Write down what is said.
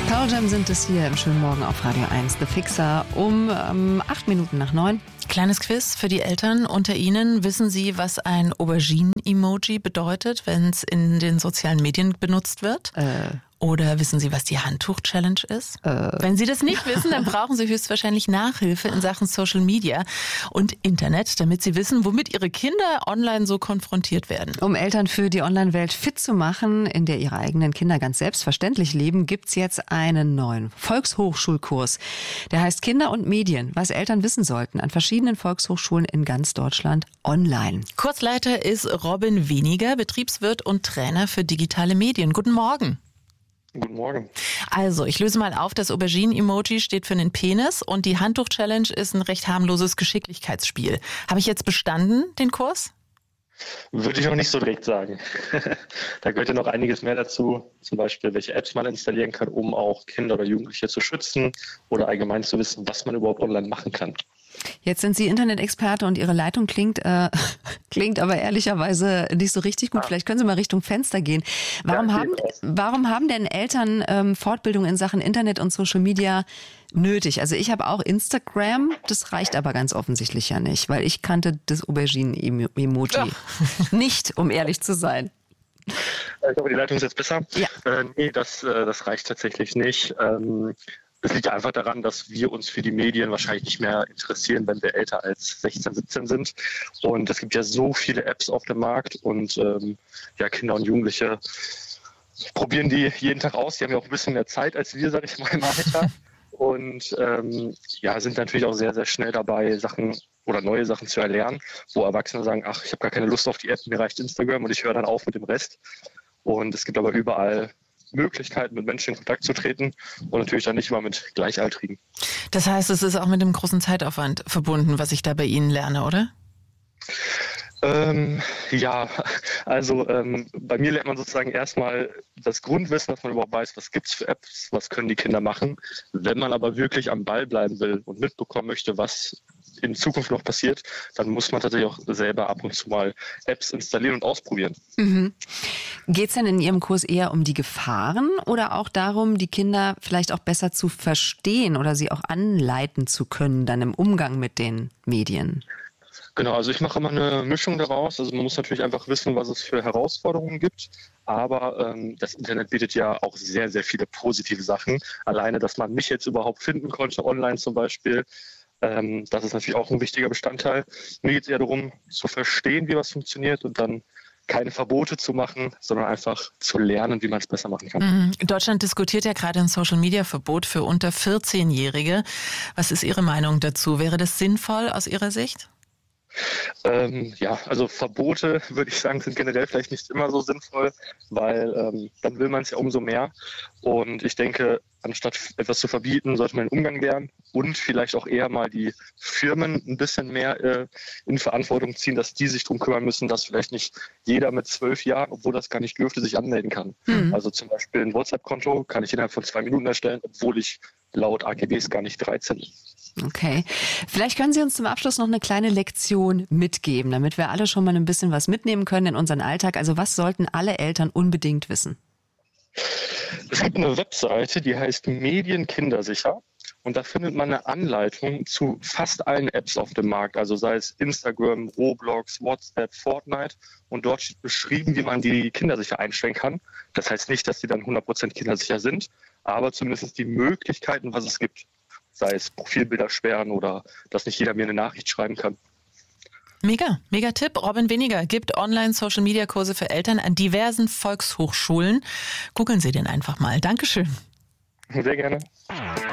Pearl Jam sind es hier im schönen Morgen auf Radio 1, The Fixer, um 8 Minuten nach 9. Kleines Quiz für die Eltern unter Ihnen. Wissen Sie, was ein Auberginen-Emoji bedeutet, wenn es in den sozialen Medien benutzt wird? Oder wissen Sie, was die Handtuch-Challenge ist? Wenn Sie das nicht wissen, dann brauchen Sie höchstwahrscheinlich Nachhilfe in Sachen Social Media und Internet, damit Sie wissen, womit Ihre Kinder online so konfrontiert werden. Um Eltern für die Online-Welt fit zu machen, in der ihre eigenen Kinder ganz selbstverständlich leben, gibt's jetzt einen neuen Volkshochschulkurs. Der heißt Kinder und Medien, was Eltern wissen sollten, an verschiedenen Volkshochschulen in ganz Deutschland online. Kursleiter ist Robin Weniger, Betriebswirt und Trainer für digitale Medien. Guten Morgen. Guten Morgen. Also, ich löse mal auf, das Auberginen-Emoji steht für einen Penis und die Handtuch-Challenge ist ein recht harmloses Geschicklichkeitsspiel. Habe ich jetzt bestanden, den Kurs? Würde ich auch nicht so direkt sagen. Da gehört ja noch einiges mehr dazu, zum Beispiel, welche Apps man installieren kann, um auch Kinder oder Jugendliche zu schützen oder allgemein zu wissen, was man überhaupt online machen kann. Jetzt sind Sie Internet-Experte und Ihre Leitung klingt aber ehrlicherweise nicht so richtig gut. Vielleicht können Sie mal Richtung Fenster gehen. Warum haben denn Eltern Fortbildung in Sachen Internet und Social Media nötig? Also ich habe auch Instagram, das reicht aber ganz offensichtlich ja nicht, weil ich kannte das Auberginen-Emoji nicht, um ehrlich zu sein. Ich glaube, die Leitung ist jetzt besser. Ja. Nee, das reicht tatsächlich nicht. Es liegt einfach daran, dass wir uns für die Medien wahrscheinlich nicht mehr interessieren, wenn wir älter als 16, 17 sind. Und es gibt ja so viele Apps auf dem Markt und Kinder und Jugendliche probieren die jeden Tag aus. Die haben ja auch ein bisschen mehr Zeit als wir, sage ich mal, im Alter. Und sind natürlich auch sehr, sehr schnell dabei, neue Sachen zu erlernen, wo Erwachsene sagen, ach, ich habe gar keine Lust auf die App, mir reicht Instagram und ich höre dann auf mit dem Rest. Und es gibt aber überall Möglichkeiten, mit Menschen in Kontakt zu treten und natürlich dann nicht immer mit Gleichaltrigen. Das heißt, es ist auch mit einem großen Zeitaufwand verbunden, was ich da bei Ihnen lerne, oder? Bei mir lernt man sozusagen erstmal das Grundwissen, dass man überhaupt weiß, was gibt's für Apps, was können die Kinder machen. Wenn man aber wirklich am Ball bleiben will und mitbekommen möchte, was in Zukunft noch passiert, dann muss man tatsächlich auch selber ab und zu mal Apps installieren und ausprobieren. Mhm. Geht es denn in Ihrem Kurs eher um die Gefahren oder auch darum, die Kinder vielleicht auch besser zu verstehen oder sie auch anleiten zu können dann im Umgang mit den Medien? Genau, also ich mache immer eine Mischung daraus. Also man muss natürlich einfach wissen, was es für Herausforderungen gibt. Aber das Internet bietet ja auch sehr, sehr viele positive Sachen. Alleine, dass man mich jetzt überhaupt finden konnte, online zum Beispiel. Das ist natürlich auch ein wichtiger Bestandteil. Mir geht es eher darum, zu verstehen, wie was funktioniert und dann keine Verbote zu machen, sondern einfach zu lernen, wie man es besser machen kann. Deutschland diskutiert ja gerade ein Social-Media-Verbot für unter 14-Jährige. Was ist Ihre Meinung dazu? Wäre das sinnvoll aus Ihrer Sicht? Also Verbote, würde ich sagen, sind generell vielleicht nicht immer so sinnvoll, weil dann will man es ja umso mehr. Und ich denke, anstatt etwas zu verbieten, sollte man den Umgang lernen und vielleicht auch eher mal die Firmen ein bisschen mehr in Verantwortung ziehen, dass die sich darum kümmern müssen, dass vielleicht nicht jeder mit 12 Jahren, obwohl das gar nicht dürfte, sich anmelden kann. Also zum Beispiel ein WhatsApp-Konto kann ich innerhalb von 2 Minuten erstellen, obwohl ich laut AGBs gar nicht 13 bin. Okay. Vielleicht können Sie uns zum Abschluss noch eine kleine Lektion mitgeben, damit wir alle schon mal ein bisschen was mitnehmen können in unseren Alltag. Also was sollten alle Eltern unbedingt wissen? Es gibt eine Webseite, die heißt Medienkindersicher. Und da findet man eine Anleitung zu fast allen Apps auf dem Markt. Also sei es Instagram, Roblox, WhatsApp, Fortnite. Und dort steht beschrieben, wie man die kindersicher einstellen kann. Das heißt nicht, dass die dann 100% kindersicher sind, aber zumindest die Möglichkeiten, was es gibt. Sei es Profilbilder sperren oder dass nicht jeder mir eine Nachricht schreiben kann. Mega Tipp. Robin Weniger gibt Online-Social-Media-Kurse für Eltern an diversen Volkshochschulen. Googeln Sie den einfach mal. Dankeschön. Sehr gerne.